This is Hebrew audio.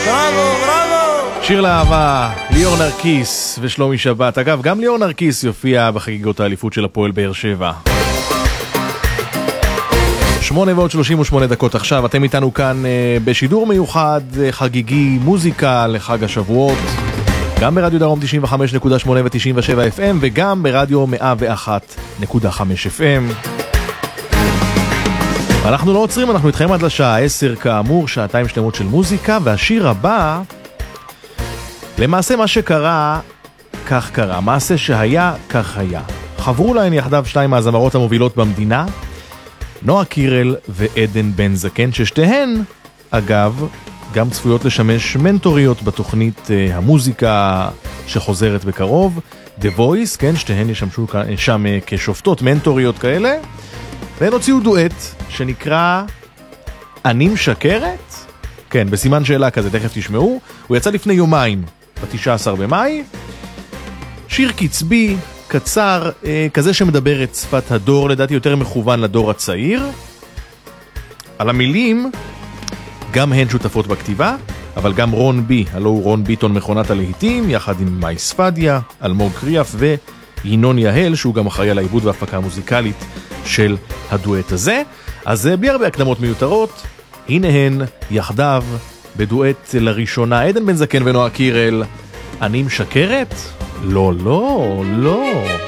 שיר לאהבה, ליאור נרקיס ושלומי שבת. אגב, גם ליאור נרקיס יופיע בחגיגות האליפות של הפועל באר שבע. 8:38 עכשיו, אתם איתנו כאן בשידור מיוחד חגיגי מוזיקה לחג השבועות, גם ברדיו דרום 95.8 ו-97 FM וגם ברדיו 101.5 FM. אנחנו לא עוצרים, אנחנו איתכם עד לשעה 10 כאמור, שעתיים שלמות של מוזיקה, והשיר הבא, למעשה מה שקרה, כך קרה, מעשה שהיה, כך היה. חברו להן יחדיו שתיים מהזמרות המובילות במדינה, נועה קירל ועדן בן זקן, ששתיהן, אגב, גם צפויות לשמש מנטוריות בתוכנית המוזיקה שחוזרת בקרוב, The Voice, כן, שתיהן ישמשו שם כשופטות מנטוריות כאלה, והן הוציאו דואט שנקרא אני משקרת? כן, בסימן שאלה כזה, תכף תשמעו. הוא יצא לפני יומיים, ב-19 במאי. שיר קצבי, קצר, כזה שמדבר את שפת הדור, לדעתי יותר מכוון לדור הצעיר. על המילים, גם הן שותפות בכתיבה, אבל גם רון בי, הלא הוא רון ביטון מכונת הלהיטים, יחד עם מאי ספדיה, אלמוג קריאף וינון יהל, שהוא גם אחראי על העיבוד וההפקה המוזיקלית של הדואט הזה. אז בלי הרבה הקדמות מיותרות, הנה הן יחדיו בדואט לראשונה, עדן בן זקן ונועה קירל, אני משקרת? לא, לא, לא.